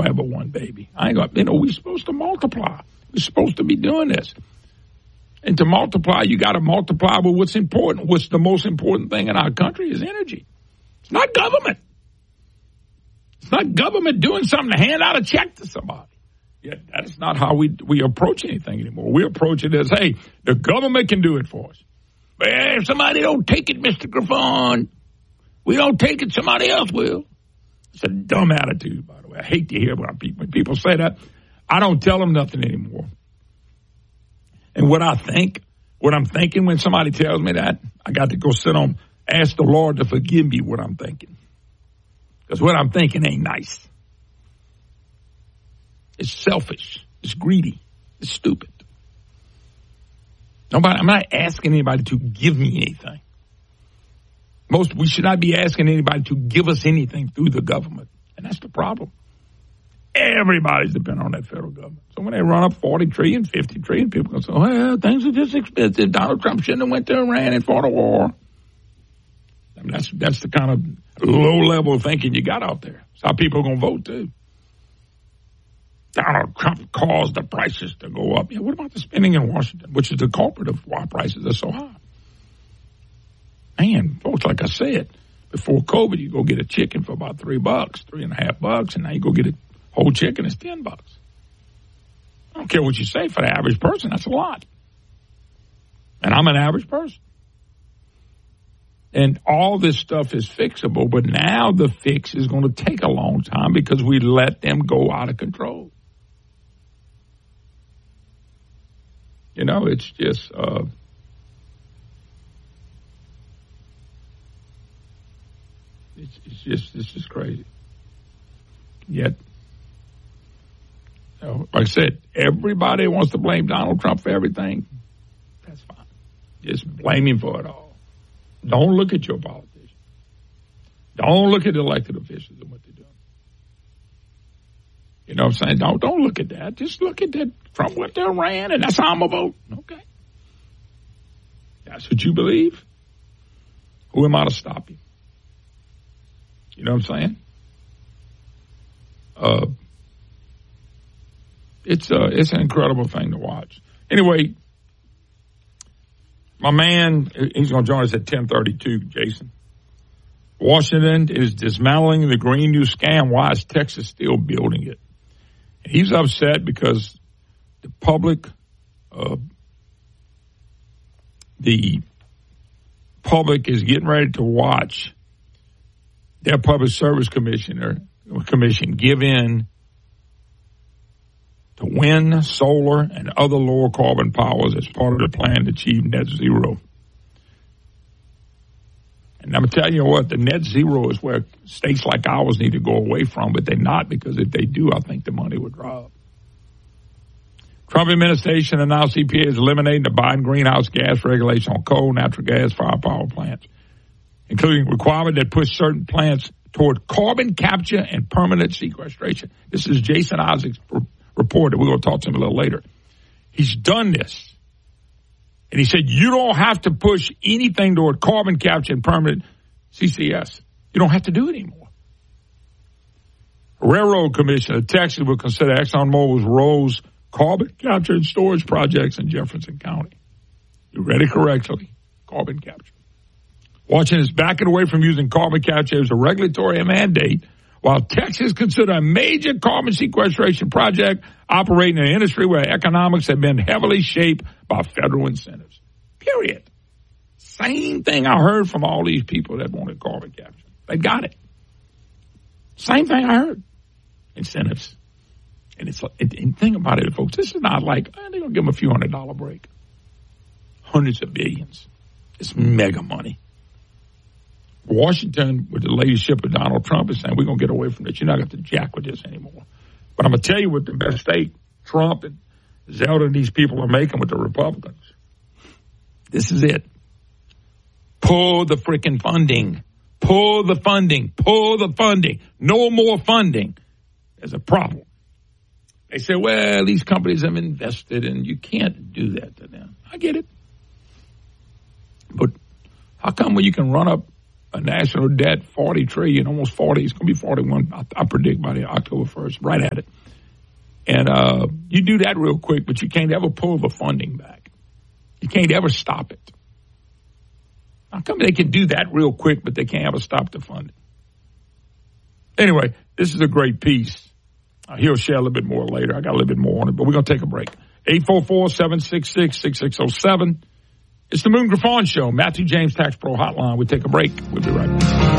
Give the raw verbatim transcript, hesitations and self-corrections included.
going to have but one baby. I ain't going to, you know, we're supposed to multiply. We're supposed to be doing this. And to multiply, you got to multiply with what's important. What's the most important thing in our country is energy. It's not government. It's not government doing something to hand out a check to somebody. Yeah, that is not how we we approach anything anymore. We approach it as, hey, the government can do it for us. But hey, if somebody don't take it, Mister Griffon, we don't take it, somebody else will. It's a dumb attitude, by the way. I hate to hear when people, when people say that. I don't tell them nothing anymore. And what I think, what I'm thinking when somebody tells me that, I got to go sit on, ask the Lord to forgive me what I'm thinking. Because what I'm thinking ain't nice. It's selfish. It's greedy. It's stupid. Nobody, I'm not asking anybody to give me anything. Most, we should not be asking anybody to give us anything through the government. And that's the problem. Everybody's dependent on that federal government. So when they run up forty trillion, fifty trillion, people can say, well, things are just expensive. Donald Trump shouldn't have went to Iran and fought a war. I mean, that's, that's the kind of low level of thinking you got out there. That's how people are going to vote too. Donald Trump caused the prices to go up. Yeah, what about the spending in Washington, which is the culprit of why prices are so high? Man, folks, like I said, before COVID, you go get a chicken for about three bucks, three and a half bucks, and now you go get a whole chicken, it's ten bucks. I don't care what you say for the average person, that's a lot. And I'm an average person. And all this stuff is fixable, but now the fix is going to take a long time because we let them go out of control. You know, it's just, uh, it's, it's just, it's just crazy. Yet, you know, like I said, everybody wants to blame Donald Trump for everything. That's fine. Just blame him for it all. Don't look at your politicians. Don't look at elected officials and what they're doing. You know what I'm saying? Don't don't look at that. Just look at that from what they ran, and that's how I'm going to vote. Okay. That's what you believe. Who am I to stop you? You know what I'm saying? Uh, it's uh, it's an incredible thing to watch. Anyway, my man, he's going to join us at ten thirty-two, Jason. Washington is dismantling the Green New scam. Why is Texas still building it? He's upset because the public, uh, the public is getting ready to watch their public service commissioner commission give in to wind, solar, and other lower carbon powers as part of the plan to achieve net zero. And I'm telling you what, the net zero is where states like ours need to go away from, but they're not, because if they do, I think the money would drop. Trump administration announced E P A is eliminating the Biden greenhouse gas regulation on coal, natural gas, fire power plants, including requirement that push certain plants toward carbon capture and permanent sequestration. This is Jason Isaac's report that we're going to talk to him a little later. He's done this. And he said, you don't have to push anything toward carbon capture and permanent C C S. You don't have to do it anymore. A Railroad Commission of Texas will consider ExxonMobil's Rose carbon capture and storage projects in Jefferson County. You read it correctly. Carbon capture. Washington is backing away from using carbon capture as a regulatory mandate, while Texas consider a major carbon sequestration project operating in an industry where economics have been heavily shaped by federal incentives. Period. Same thing I heard from all these people that wanted carbon capture. They got it. Same thing I heard. Incentives. And it's and, and think about it, folks. This is not like, oh, they're going to give them a few hundred dollar break. Hundreds of billions. It's mega money. Washington, with the leadership of Donald Trump, is saying, we're going to get away from this. You're not going to have to jack with this anymore. But I'm going to tell you what the mistake Trump and Zelda and these people are making with the Republicans. This is it. Pull the freaking funding. Pull the funding. Pull the funding. No more funding. There's a problem. They say, well, these companies have invested, and you can't do that to them. I get it. But how come when you can run up a national debt, forty trillion, almost forty. It's going to be forty-one, I, I predict, by the October first, right at it. And uh, you do that real quick, but you can't ever pull the funding back. You can't ever stop it. How come they can do that real quick, but they can't ever stop the funding? Anyway, this is a great piece. Uh, he'll share a little bit more later. I got a little bit more on it, but we're going to take a break. eight four four, seven six six, six six zero seven. It's the Moon Griffon Show, Matthew James Tax Pro Hotline. We'll take a break. We'll be right back.